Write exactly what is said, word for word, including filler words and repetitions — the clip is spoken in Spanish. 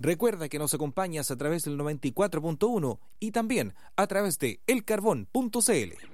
Recuerda que nos acompañas a través del noventa y cuatro punto uno y también a través de el carbón punto c l.